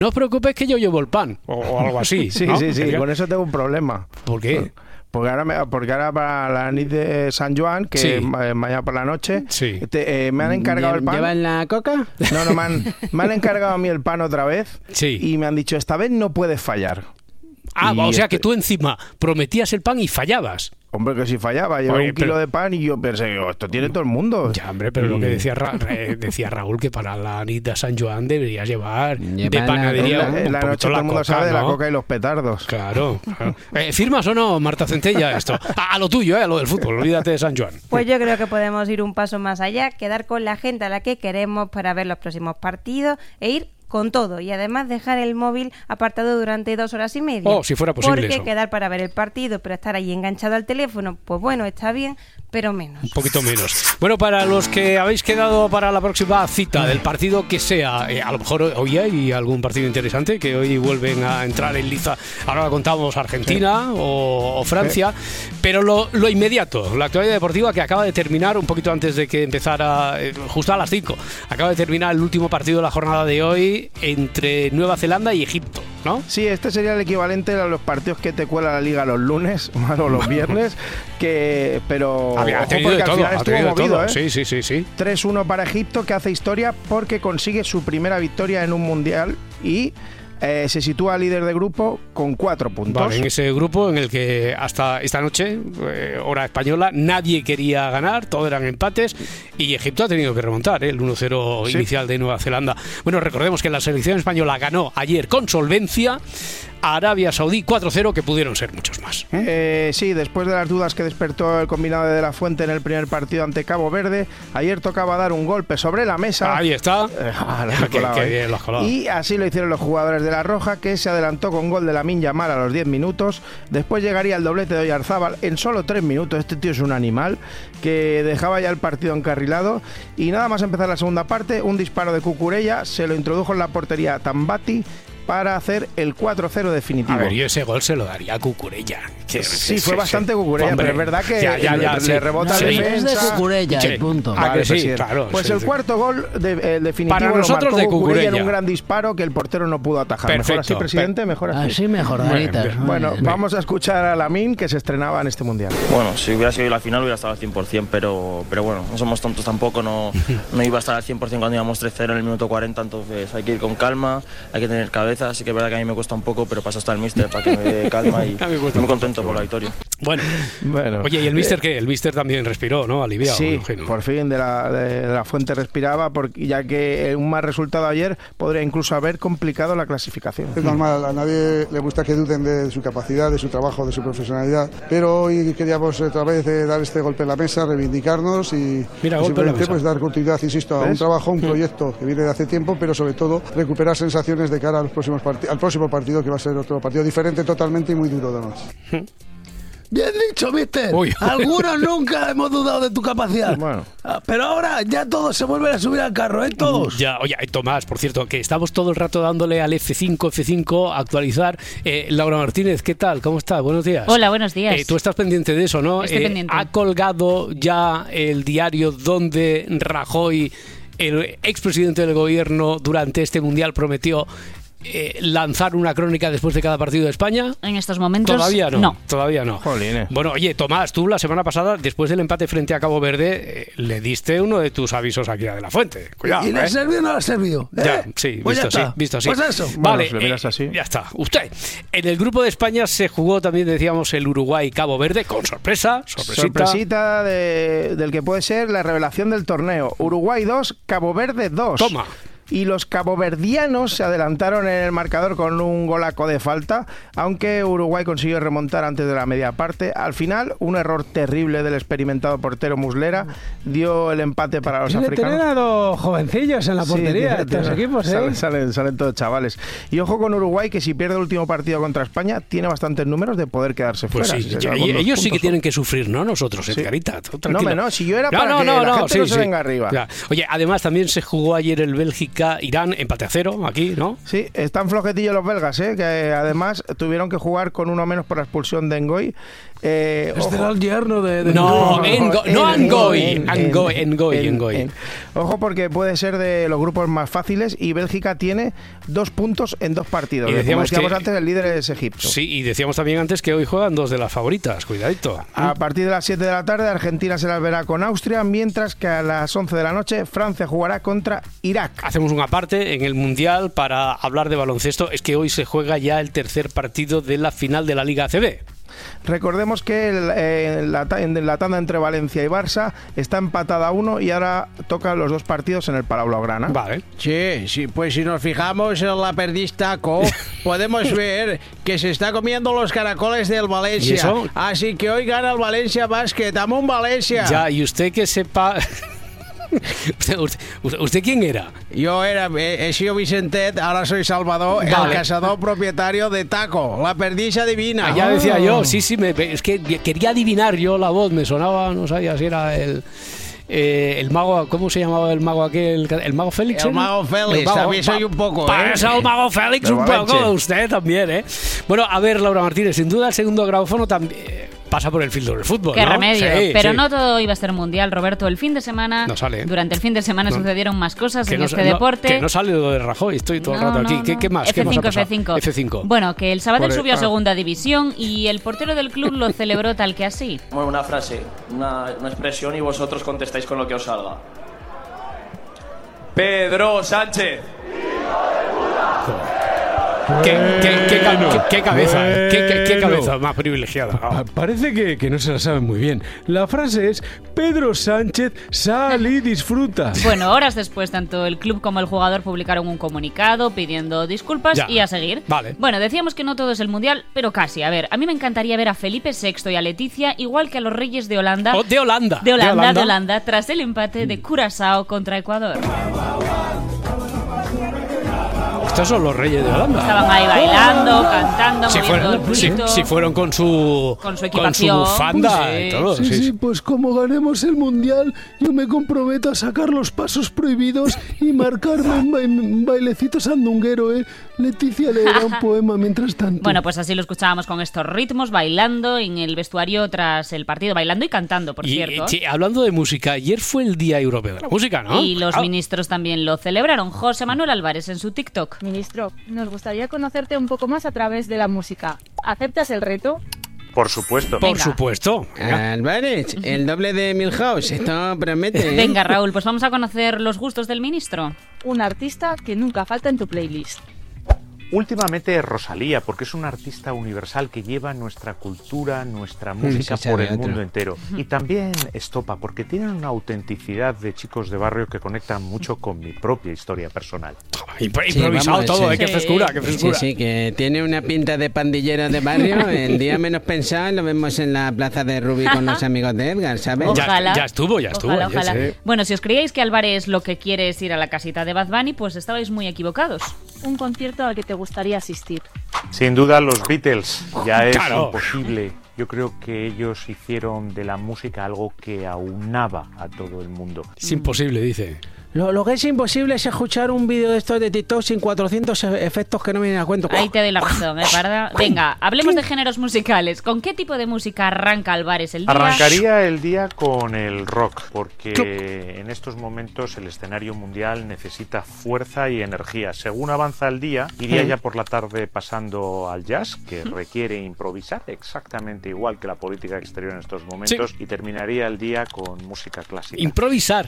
no os preocupéis que yo llevo el pan, o algo así. Sí, ¿no? sí, con eso tengo un problema. ¿Por qué? Porque ahora para la nit de San Joan, que Sí. mañana por la noche, Sí. me han encargado el pan. ¿Llevan la coca? No, me han encargado a mí el pan otra vez. Sí. Y me han dicho, esta vez no puedes fallar. Ah, Y o sea que tú encima prometías el pan y fallabas. Hombre, que si fallaba, llevé Oye, un kilo pero- de pan y yo pensé, esto tiene todo el mundo. Ya, hombre, pero lo que decía Raúl, que para la nit de San Joan deberías llevar de Lleva panadería la- En la un noche poquito todo el mundo coca, sabe de la ¿no? coca y los petardos. Claro. ¿Firmas o no, Marta Centella, esto? A lo tuyo, a lo del fútbol, olvídate de San Joan. Pues yo creo que podemos ir un paso más allá, quedar con la gente a la que queremos para ver los próximos partidos e ir con todo y además dejar el móvil apartado durante 2 horas y media. Oh, si fuera posible Porque eso. quedar para ver el partido, pero estar ahí enganchado al teléfono, pues bueno, está bien, pero menos. Un poquito menos. Bueno, para los que habéis quedado para la próxima cita del partido que sea, a lo mejor hoy hay algún partido interesante que hoy vuelven a entrar en liza. Ahora contamos Argentina o Francia, pero lo inmediato, la actualidad deportiva que acaba de terminar un poquito antes de que empezara, justo a las 5, acaba de terminar el último partido de la jornada de hoy entre Nueva Zelanda y Egipto, ¿no? Sí, este sería el equivalente a los partidos que te cuela la liga los lunes o los viernes, pero Ha ojo, tenido porque de al todo, final ha estuvo tenido de movido, todo. ¿eh? Sí. 3-1 para Egipto, que hace historia porque consigue su primera victoria en un mundial y se sitúa líder de grupo con 4 puntos. Vale, en ese grupo en el que hasta esta noche, hora española, nadie quería ganar, todo eran empates y Egipto ha tenido que remontar el 1-0 Sí. inicial de Nueva Zelanda. Bueno, recordemos que la selección española ganó ayer con solvencia a Arabia Saudí 4-0, que pudieron ser muchos más. Sí, después de las dudas que despertó el combinado de La Fuente en el primer partido ante Cabo Verde, ayer tocaba dar un golpe sobre la mesa. Ahí está. Lo he colado, Qué ¿eh? bien lo has colado. Y así lo hicieron los jugadores de La Roja, que se adelantó con gol de Lamine Yamal a los 10 minutos. Después llegaría el doblete de Oyarzábal en solo 3 minutos. Este tío es un animal que dejaba ya el partido encarrilado. Y nada más empezar la segunda parte, un disparo de Cucurella se lo introdujo en la portería Tambati para hacer el 4-0 definitivo. A ver, yo ese gol se lo daría a Cucurella. Sí, fue bastante Cucurella, Hombre, pero es verdad que sí. le rebota Sí. el Es de defensa. Cucurella, Sí. el punto. Ah, que sí, presidente. claro. Pues Sí, el sí. cuarto gol el definitivo Para lo nosotros marcó de Cucurella en Cucurella. un gran disparo que el portero no pudo atajar. Perfecto. Mejor así, presidente, mejor así. Así mejor, Danitas. Bueno, vamos a escuchar a Lamine, que se estrenaba en este mundial. Bueno, si hubiera sido la final hubiera estado al 100%, pero bueno, no somos tontos tampoco, no iba a estar al 100% cuando íbamos 3-0 en el minuto 40, entonces hay que ir con calma, hay que tener cabeza, así que es verdad que a mí me cuesta un poco, pero paso hasta el míster para que me dé calma y A mí me cuesta muy contento por la victoria. Bueno, Bueno, oye, ¿y el míster qué? El míster también respiró, ¿no? Aliviado. me sí, imagino. por fin de la Fuente respiraba, porque, ya que un mal resultado ayer podría incluso haber complicado la clasificación. Es normal, a nadie le gusta que duden de su capacidad, de su trabajo, de su profesionalidad, pero hoy queríamos otra vez dar este golpe en la mesa, reivindicarnos y Mira, golpe en la simplemente mesa. pues dar continuidad, insisto, a un ¿Ves? trabajo, un proyecto que viene de hace tiempo, pero sobre todo recuperar sensaciones de cara a los al próximo partido, que va a ser otro partido diferente totalmente y muy duro además. Bien dicho, mister. Uy. Algunos nunca hemos dudado de tu capacidad. Bueno. Pero ahora ya todos se vuelven a subir al carro, ¿eh? Todos. Ya, oye, Tomás, por cierto, que estamos todo el rato dándole al F5 a actualizar. Laura Martínez, ¿qué tal? ¿Cómo estás? Buenos días. Hola, buenos días. Tú estás pendiente de eso, ¿no? Estoy pendiente. Ha colgado ya el diario donde Rajoy, el expresidente del gobierno, durante este mundial prometió lanzar una crónica después de cada partido de España. En estos momentos Todavía no. no. Todavía no. Jolines. Bueno, oye, Tomás, tú la semana pasada, después del empate frente a Cabo Verde, le diste uno de tus avisos aquí a De La Fuente. Cuidado, ¿Y le ha servido o no le ha servido? Ya, sí, Pues visto ya así, está. visto así. Pues eso. Vale, si lo miras así. ya está. Usted, en el grupo de España se jugó también, decíamos, el Uruguay-Cabo Verde, con sorpresita. Sorpresita del que puede ser la revelación del torneo. Uruguay 2, Cabo Verde 2. Toma. Y los caboverdianos se adelantaron en el marcador con un golaco de falta, aunque Uruguay consiguió remontar antes de la media parte. Al final, un error terrible del experimentado portero Muslera dio el empate para los africanos. Tienen a dos jovencillos en la portería, Sí, estos equipos, ¿eh? Salen todos chavales. Y ojo con Uruguay, que si pierde el último partido contra España, tiene bastantes números de poder quedarse Pues fuera. sí, Si se queda con dos ellos sí que puntos. tienen que sufrir, ¿no? Nosotros, Sí. Carita. tú No, tranquilo. hombre, no, si yo era para que la gente no se venga arriba. Ya. Oye, además también se jugó ayer el Bélgica-Irán, empate a 0 aquí, ¿no? Sí, están flojetillos los belgas, que además tuvieron que jugar con uno menos por la expulsión de Ngoy. Será el yerno de No, Ngoy. Ojo, porque puede ser de los grupos más fáciles y Bélgica tiene 2 puntos en 2 partidos. Y decíamos como decíamos que, antes, el líder es Egipto. Sí, y decíamos también antes que hoy juegan 2 de las favoritas, cuidadito. A partir de las 7 de la tarde, Argentina se las verá con Austria, mientras que a las 11 de la noche Francia jugará contra Irak. Hacemos una parte en el Mundial para hablar de baloncesto. Es que hoy se juega ya el tercer partido de la final de la Liga ACB. Recordemos que en la tanda entre Valencia y Barça está empatada a 1 y ahora tocan los 2 partidos en el Palau Blaugrana. Vale. Sí, pues si nos fijamos en la perdiz Taco, podemos ver que se está comiendo los caracoles del Valencia. ¿Y eso? Así que hoy gana el Valencia Basket. ¡Amo un Valencia! Ya, y usted que sepa... ¿Usted quién era? Yo he sido Vicentet, ahora soy Salvador, Vale. el cazador propietario de Taco, la perdiz adivina. Ya decía yo, sí, es que quería adivinar yo la voz, me sonaba, no sabía si era el mago, ¿cómo se llamaba el mago aquel? ¿El mago Félix? El mago Félix, también soy un poco, Pasa el mago Félix De un Valencia. poco, usted también, Bueno, a ver, Laura Martínez, sin duda el segundo grabófono también pasa por el filtro del fútbol, Qué ¿no? remedio. Sí, Pero sí. no todo iba a ser mundial, Roberto. El fin de semana, No sale. durante el fin de semana sucedieron más cosas en este no, deporte. Que no sale lo de Rajoy, estoy todo el rato aquí. ¿Qué más? ¿Qué más ha pasado? F5. Bueno, que el Sabadell Por el- subió a segunda división y el portero del club lo celebró tal que así. Bueno, una frase, una expresión y vosotros contestáis con lo que os salga. Pedro Sánchez. Qué cabeza, qué cabeza más privilegiada. Parece que no se la saben muy bien. La frase es: Pedro Sánchez, sal y disfruta. Bueno, horas después, tanto el club como el jugador publicaron un comunicado pidiendo disculpas Ya. y a seguir. Vale. Bueno, decíamos que no todo es el mundial, pero casi. A ver, a mí me encantaría ver a Felipe VI y a Leticia igual que a los reyes de Holanda. Oh, de Holanda. De Holanda, tras el empate de Curazao contra Ecuador. Estos son los reyes de Holanda. Estaban ahí bailando, cantando, Si moviendo el fueron, culito. si fueron con su equipación, bufanda pues, y todo. Sí, pues como ganemos el Mundial, yo me comprometo a sacar los pasos prohibidos y marcarme un bailecito sandunguero, Leticia leerá un poema mientras tanto. Bueno, pues así lo escuchábamos con estos ritmos, bailando en el vestuario tras el partido, bailando y cantando, por cierto. Sí, hablando de música, ayer fue el Día Europeo de la Música, ¿no? Y los ministros también lo celebraron. José Manuel Álvarez en su TikTok. Ministro, nos gustaría conocerte un poco más a través de la música. ¿Aceptas el reto? Por supuesto. Por Venga. supuesto. Álvarez, el doble de Milhouse, esto promete. Venga, Raúl, pues vamos a conocer los gustos del ministro. Un artista que nunca falta en tu playlist. Últimamente Rosalía, porque es una artista universal que lleva nuestra cultura, nuestra música se por sabe el otro. mundo entero. Y también Estopa, porque tienen una autenticidad de chicos de barrio que conectan mucho con mi propia historia personal. Improvisado vamos, todo, sí. qué frescura, qué frescura. Sí, que tiene una pinta de pandillero de barrio. El día menos pensado lo vemos en la plaza de Rubí con los amigos de Edgar, ¿sabes? Ojalá. Ya estuvo. Ojalá, ayer, ojalá. sí. Bueno, si os creíais que Álvarez lo que quiere es ir a la casita de Bad Bunny, pues estabais muy equivocados. Un concierto al que te gustaría asistir. Sin duda los Beatles, ya es Claro. imposible. Yo creo que ellos hicieron de la música algo que aunaba a todo el mundo. Es imposible, dice. Lo que es imposible es escuchar un vídeo de estos de TikTok sin 400 efectos que no me vienen a cuento. Ahí te doy la razón, Parda? Venga, hablemos de géneros musicales. ¿Con qué tipo de música arranca Álvarez el día? Arrancaría el día con el rock, porque en estos momentos el escenario mundial necesita fuerza y energía. Según avanza el día, iría ya por la tarde pasando al jazz, que requiere improvisar exactamente igual que la política exterior en estos momentos, y terminaría el día con música clásica. Improvisar.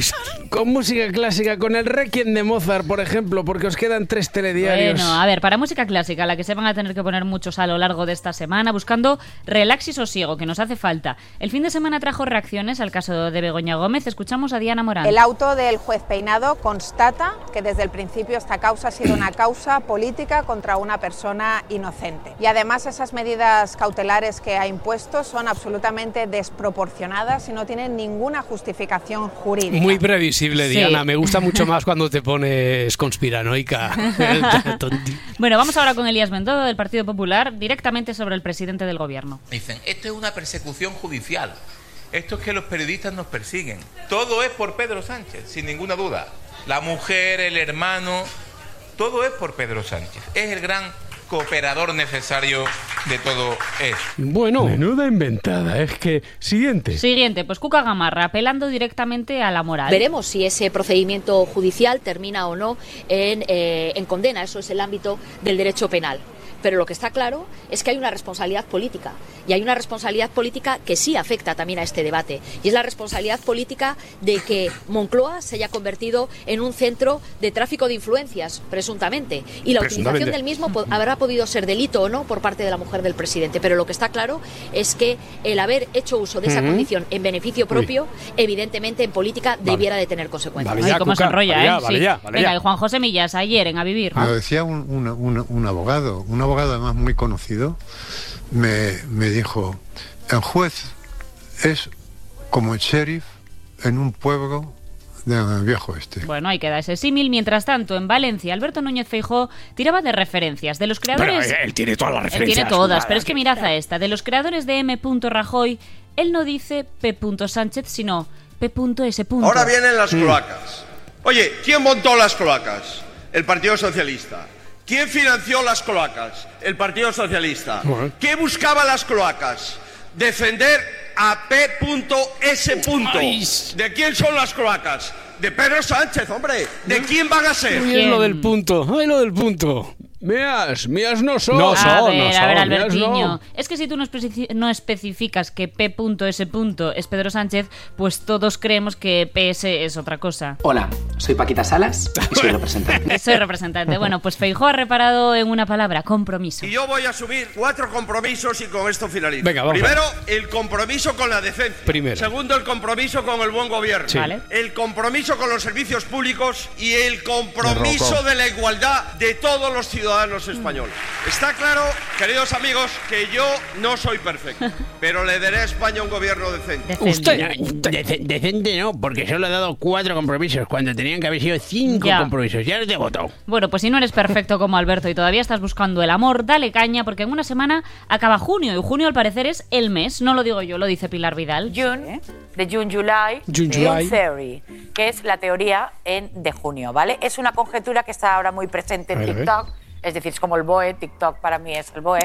Con música clásica, con el Requiem de Mozart, por ejemplo, porque os quedan 3 telediarios. Bueno, a ver, para música clásica, la que se van a tener que poner muchos a lo largo de esta semana, buscando relax y sosiego, que nos hace falta. El fin de semana trajo reacciones al caso de Begoña Gómez. Escuchamos a Diana Morán. El auto del juez Peinado constata que desde el principio esta causa ha sido una causa política contra una persona inocente. Y además esas medidas cautelares que ha impuesto son absolutamente desproporcionadas y no tienen ninguna justificación jurídica. Muy previsible, Sí. Diana. Me gusta mucho más cuando te pones conspiranoica. Bueno, vamos ahora con Elías Bendodo del Partido Popular, directamente sobre el presidente del gobierno. Dicen, esto es una persecución judicial. Esto es que los periodistas nos persiguen. Todo es por Pedro Sánchez, sin ninguna duda. La mujer, el hermano, todo es por Pedro Sánchez. Es el gran cooperador necesario de todo eso. Bueno. Menuda inventada, es que... Siguiente, pues Cuca Gamarra, apelando directamente a la moral. Veremos si ese procedimiento judicial termina o no en condena. Eso es el ámbito del derecho penal. Pero lo que está claro es que hay una responsabilidad política, y hay una responsabilidad política que sí afecta también a este debate, y es la responsabilidad política de que Moncloa se haya convertido en un centro de tráfico de influencias, presuntamente, y la utilización del mismo habrá podido ser delito o no por parte de la mujer del presidente, pero lo que está claro es que el haber hecho uso de esa condición en beneficio propio, evidentemente en política debiera de tener consecuencias. Ay, cómo se enrolla, Venga, y Juan José Millas, ayer en A Vivir. Me lo decía un abogado, además muy conocido, me dijo, el juez es como el sheriff en un pueblo del viejo oeste. Bueno, ahí queda ese símil. Mientras tanto, en Valencia, Alberto Núñez Feijóo tiraba de referencias. De los creadores... Pero él tiene todas las referencias. Él tiene todas, pero es que mirad a esta. De los creadores de M. Rajoy, él no dice P. Sánchez, sino P.S. Ahora vienen las cloacas. Oye, ¿quién montó las cloacas? El Partido Socialista. ¿Quién financió las cloacas? El Partido Socialista. ¿Qué buscaba las cloacas? Defender a P.S. ¿De quién son las cloacas? De Pedro Sánchez, hombre. ¿De quién van a ser? Muy bien lo del punto. Ay, lo del punto. Mías no son. A ver, Albertiño. Es que si tú no especificas que P.S. es Pedro Sánchez, pues todos creemos que PS es otra cosa. Hola, soy Paquita Salas y soy representante. Soy representante. Bueno, pues Feijóo ha reparado en una palabra, compromiso. Y yo voy a asumir 4 compromisos y con esto finalizo. Venga, vamos. Primero, el compromiso con la decencia. Primero. Segundo, el compromiso con el buen gobierno. Sí. Vale. El compromiso con los servicios públicos y el compromiso de la igualdad de todos los ciudadanos españoles. Está claro, queridos amigos, que yo no soy perfecto, pero le daré a España un gobierno decente. Decente no, porque solo he dado 4 compromisos cuando tenían que haber sido 5 compromisos. Ya los he votado. Bueno, pues si no eres perfecto como Alberto y todavía estás buscando el amor, dale caña, porque en una semana acaba junio, y junio al parecer es el mes. No lo digo yo, lo dice Pilar Vidal. June, de June-July Theory, que es la teoría de junio, ¿vale? Es una conjetura que está ahora muy presente en TikTok. Es decir, es como el BOE, TikTok para mí es el BOE.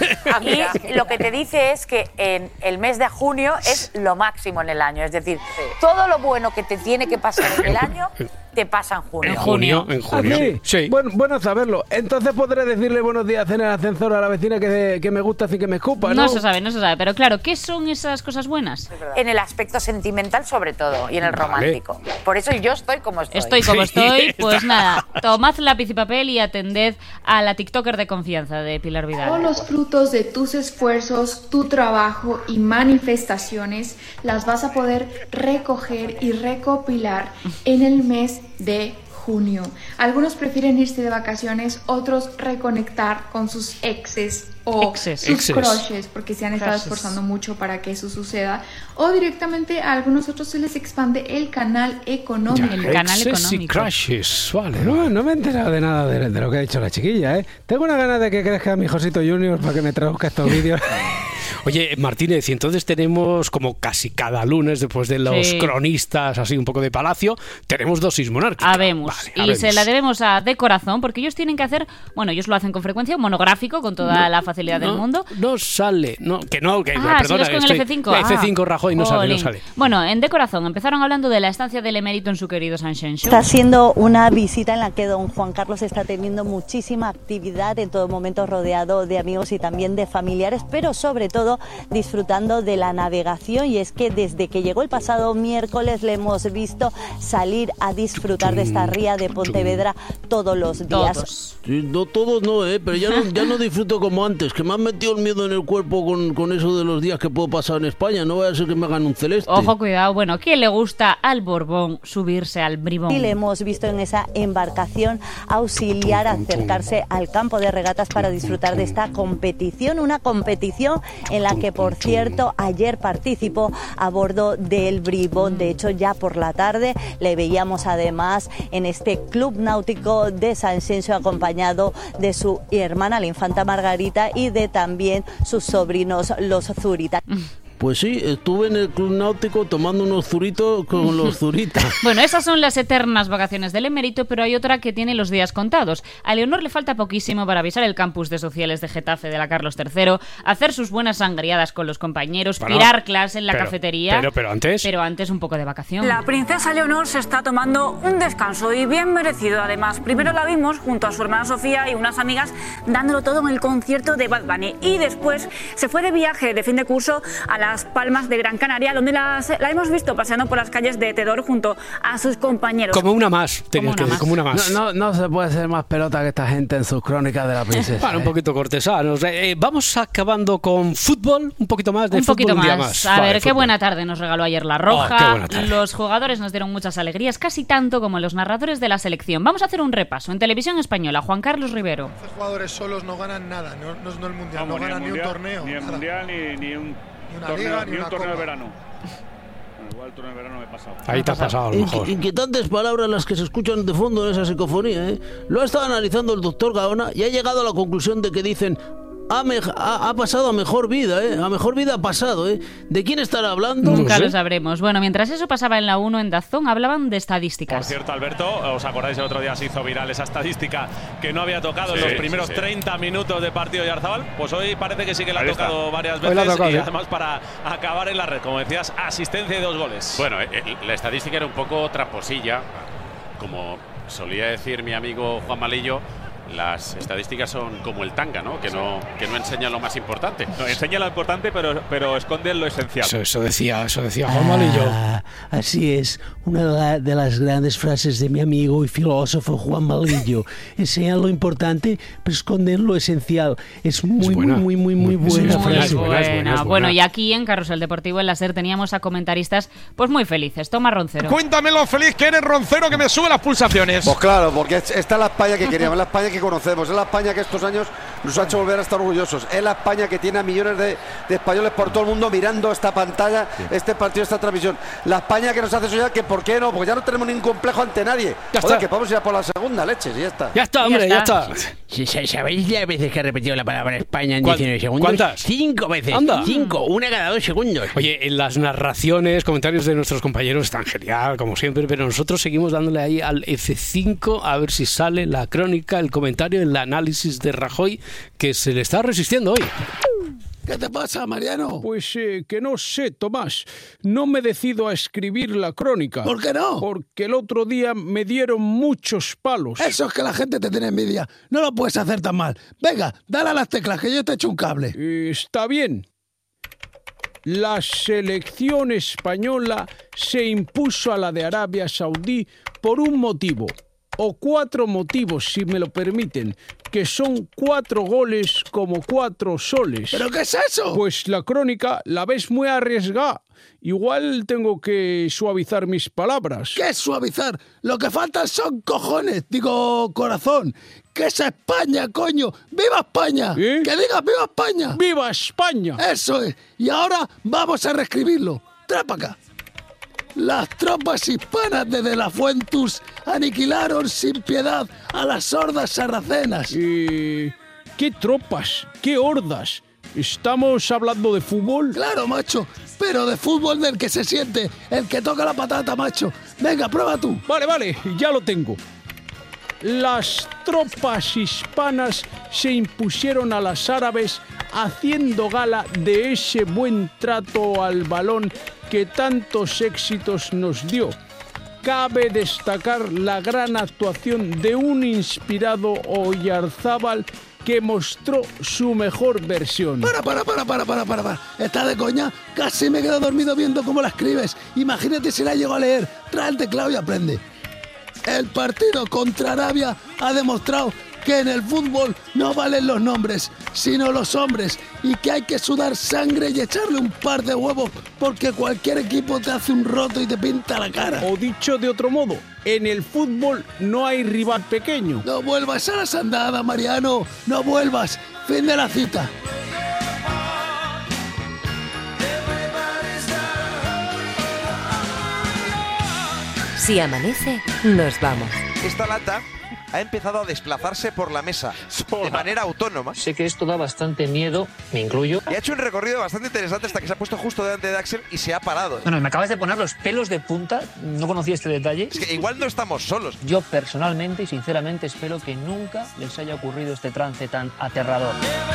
Y lo que te dice es que en el mes de junio es lo máximo en el año. Es decir, todo lo bueno que te tiene que pasar en el año te pasa en junio. En junio. Sí. Bueno saberlo. Entonces podré decirle buenos días en el ascensor a la vecina que me gusta sin que me escupa, ¿no? No se sabe. Pero claro, ¿qué son esas cosas buenas? En el aspecto sentimental sobre todo y en el romántico. Por eso yo estoy como estoy. Estoy como estoy, pues nada, tomad lápiz y papel y atended a la TikToker de confianza de Pilar Vidal. Todos los frutos de tus esfuerzos, tu trabajo y manifestaciones las vas a poder recoger y recopilar en el mes de junio. Algunos prefieren irse de vacaciones, otros reconectar con sus exes o sus crushes, porque se han estado esforzando mucho para que eso suceda, o directamente a algunos otros se les expande el canal económico. El canal económico. Y crushes, vale. No me he enterado de nada de lo que ha dicho la chiquilla, ¿eh? Tengo una gana de que crezca mi Josito Junior para que me traduzca estos vídeos. Oye, Martínez, y entonces tenemos como casi cada lunes, después de los cronistas así un poco de palacio, tenemos dosis monárquica. Habemos. Vale, y se la debemos a De Corazón, porque ellos tienen que hacer, bueno, ellos lo hacen con frecuencia, un monográfico con toda la facilidad del mundo. No sale, perdona. ¿Sigues con el F5? F5 Rajoy no sale. Bueno, en De Corazón empezaron hablando de la estancia del emérito en su querido Sanxenxo. Está siendo una visita en la que don Juan Carlos está teniendo muchísima actividad, en todo momento rodeado de amigos y también de familiares, pero sobre todo disfrutando de la navegación, y es que desde que llegó el pasado miércoles le hemos visto salir a disfrutar de esta ría de Pontevedra todos los días. No todos no, pero ya no disfruto como antes, que me han metido el miedo en el cuerpo con eso de los días que puedo pasar en España. No vaya a ser que me hagan un celeste. Ojo, cuidado. Bueno, ¿quién le gusta al Borbón subirse al bribón? Y le hemos visto en esa embarcación auxiliar acercarse al campo de regatas para disfrutar de esta competición, una competición en la que, por cierto, ayer participó a bordo del bribón. De hecho, ya por la tarde le veíamos además en este club náutico de Sanxenxo, acompañado de su hermana, la infanta Margarita, y de también sus sobrinos, los Zurita. Pues sí, estuve en el Club Náutico tomando unos zuritos con los zuritas. Bueno, esas son las eternas vacaciones del emérito, pero hay otra que tiene los días contados. A Leonor le falta poquísimo para avisar el campus de sociales de Getafe de la Carlos III, hacer sus buenas sangriadas con los compañeros, tirar clase en la cafetería. Pero antes... Pero antes un poco de vacación. La princesa Leonor se está tomando un descanso y bien merecido además. Primero la vimos junto a su hermana Sofía y unas amigas dándolo todo en el concierto de Bad Bunny. Y después se fue de viaje de fin de curso a Las Palmas de Gran Canaria, donde la hemos visto paseando por las calles de Tedor junto a sus compañeros. Como una más, tenías que decir, como una más. No se puede ser más pelota que esta gente en sus crónicas de la princesa. Bueno, un poquito cortesanos. Vamos acabando con fútbol, un poquito más de fútbol. Un poquito más. A ver, qué buena tarde nos regaló ayer La Roja. Qué buena tarde. Los jugadores nos dieron muchas alegrías, casi tanto como los narradores de la selección. Vamos a hacer un repaso. En Televisión Española, Juan Carlos Rivero. Los jugadores solos no ganan nada, no el mundial, no ganan ni un torneo. Ni el mundial, ni un torneo de verano. Bueno, igual el torneo de verano me he pasado. Ahí te has pasado a lo mejor. Inquietantes palabras las que se escuchan de fondo en esa psicofonía, ¿eh? Lo ha estado analizando el doctor Gaona y ha llegado a la conclusión de que dicen... Ha pasado a mejor vida, a mejor vida ha pasado, ¿De quién estará hablando? Nunca lo sabremos. Bueno, mientras eso pasaba en la 1 en Dazón, hablaban de estadísticas. Por cierto, Alberto, ¿os acordáis el otro día se hizo viral esa estadística que no había tocado en los primeros 30 minutos de partido de Oyarzabal? Pues hoy parece que sí que la ha tocado varias veces y además para acabar en la red, como decías, asistencia y 2 goles. Bueno, la estadística era un poco tramposilla, como solía decir mi amigo Juan Malillo. Las estadísticas son como el tanga, ¿no? Que no enseñan lo más importante. No, enseña lo importante, pero esconden lo esencial. Eso decía Juan Malillo. Así es, una de las grandes frases de mi amigo y filósofo Juan Malillo. Enseñan lo importante, pero esconden lo esencial. Es muy buena frase. Buena. Bueno, y aquí en Carrusel Deportivo en la SER teníamos a comentaristas pues muy felices. Toma, Roncero. Cuéntame lo feliz que eres, Roncero, que me sube las pulsaciones. Pues claro, porque esta es la España que queríamos, la España que conocemos, es la España que estos años nos ha hecho volver a estar orgullosos, es la España que tiene a millones de españoles por todo el mundo mirando esta pantalla, este partido, esta transmisión, la España que nos hace soñar que ¿por qué no? Porque ya no tenemos ningún complejo ante nadie. Joder, que podemos ir a por la segunda, leches, y ya está. Ya está, hombre, ya está. ¿Sabéis las veces que he repetido la palabra España en 19 segundos? ¿Cuántas? 5 veces. Anda. 5, una cada 2 segundos. Oye, en las narraciones, comentarios de nuestros compañeros están genial, como siempre, pero nosotros seguimos dándole ahí al F5 a ver si sale la crónica, el comentario, el análisis de Rajoy, que se le está resistiendo hoy. ¿Qué te pasa, Mariano? Pues que no sé, Tomás. No me decido a escribir la crónica. ¿Por qué no? Porque el otro día me dieron muchos palos. Eso es que la gente te tiene envidia. No lo puedes hacer tan mal. Venga, dale a las teclas, que yo te echo un cable. Está bien. La selección española se impuso a la de Arabia Saudí por un motivo. O 4 motivos, si me lo permiten, que son 4 goles como 4 soles. ¿Pero qué es eso? Pues la crónica la ves muy arriesgada. Igual tengo que suavizar mis palabras. ¿Qué es suavizar? Lo que faltan son cojones, digo corazón. ¡Que es España, coño! ¡Viva España! ¿Eh? ¡Que digas ¡Viva España! ¡Viva España! Eso es. Y ahora vamos a reescribirlo. Trae para acá. Las tropas hispanas de la Fuentus aniquilaron sin piedad a las hordas sarracenas. ¿Qué tropas? ¿Qué hordas? ¿Estamos hablando de fútbol? Claro, macho, pero de fútbol del que se siente, el que toca la patata, macho. Venga, prueba tú. Vale, ya lo tengo. Las tropas hispanas se impusieron a las árabes haciendo gala de ese buen trato al balón que tantos éxitos nos dio. Cabe destacar la gran actuación de un inspirado Oyarzábal que mostró su mejor versión. Para. ¿Estás de coña? Casi me quedo dormido viendo cómo la escribes. Imagínate si la llego a leer. Trae el teclado y aprende. El partido contra Arabia ha demostrado que en el fútbol no valen los nombres, sino los hombres, y que hay que sudar sangre y echarle un par de huevos porque cualquier equipo te hace un roto y te pinta la cara. O dicho de otro modo, en el fútbol no hay rival pequeño. No vuelvas a las andadas, Mariano, no vuelvas. Fin de la cita. Si amanece, nos vamos. Esta lata ha empezado a desplazarse por la mesa de manera autónoma. Sé que esto da bastante miedo, me incluyo. Y ha hecho un recorrido bastante interesante hasta que se ha puesto justo delante de Axel y se ha parado. Bueno, me acabas de poner los pelos de punta, no conocía este detalle. Es que igual no estamos solos. Yo personalmente y sinceramente espero que nunca les haya ocurrido este trance tan aterrador.